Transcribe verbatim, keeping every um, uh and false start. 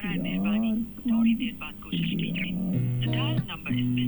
थोड़ी देर बाद कोशिश कीजिए. The dial number is